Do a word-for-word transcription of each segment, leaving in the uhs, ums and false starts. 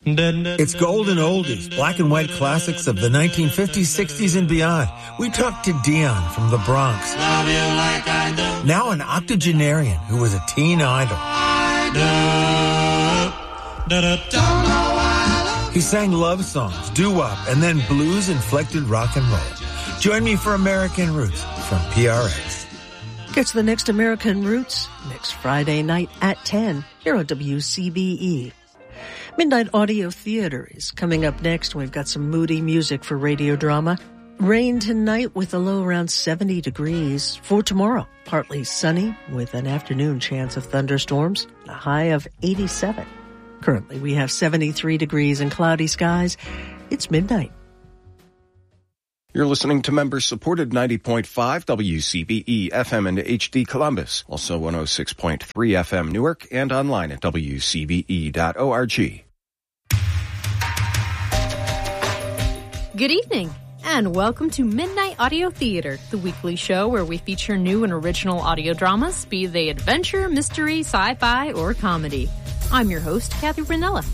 It's golden oldies, black and white classics of the nineteen fifties, sixties, and beyond. We talked to Dion from the Bronx. Now an octogenarian who was a teen idol. He sang love songs, doo-wop, and then blues-inflected rock and roll. Join me for American Roots from P R X. It's the next American Roots next Friday night at ten here on W C B E. Midnight Audio Theater is coming up next. We've got some moody music for radio drama. Rain tonight with a low around seventy degrees. For tomorrow, partly sunny with an afternoon chance of thunderstorms, a high of eighty-seven. Currently, we have seventy-three degrees and cloudy skies. It's midnight. You're listening to member-supported ninety point five W C B E F M and H D Columbus, also one oh six point three F M Newark, and online at W C B E dot org. Good evening, and welcome to Midnight Audio Theater, the weekly show where we feature new and original audio dramas, be they adventure, mystery, sci-fi, or comedy. I'm your host, Kathy Ranella.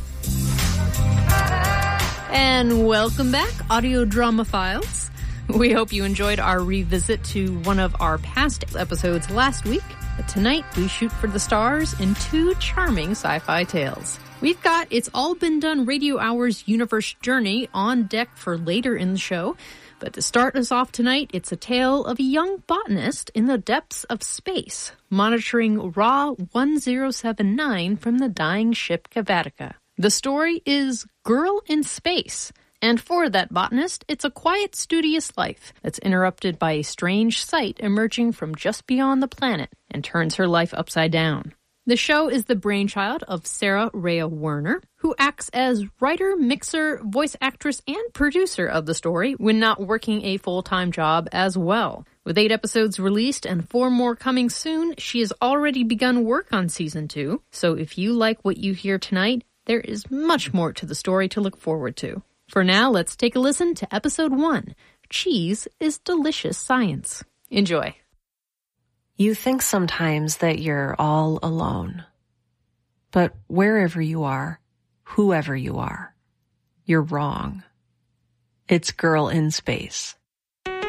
And welcome back, Audio Drama Files. We hope you enjoyed our revisit to one of our past episodes last week. But tonight, we shoot for the stars in two charming sci-fi tales. We've got It's All Been Done Radio Hour's Universe Journey on deck for later in the show. But to start us off tonight, it's a tale of a young botanist in the depths of space, monitoring R A one zero seven nine from the dying ship Kavatica. The story is Girl in Space, and for that botanist, it's a quiet, studious life that's interrupted by a strange sight emerging from just beyond the planet and turns her life upside down. The show is the brainchild of Sarah Rhea Werner, who acts as writer, mixer, voice actress, and producer of the story when not working a full-time job as well. With eight episodes released and four more coming soon, she has already begun work on season two. So if you like what you hear tonight, there is much more to the story to look forward to. For now, let's take a listen to episode one. Cheese is Delicious Science. Enjoy. You think sometimes that you're all alone. But wherever you are, whoever you are, you're wrong. It's Girl in Space.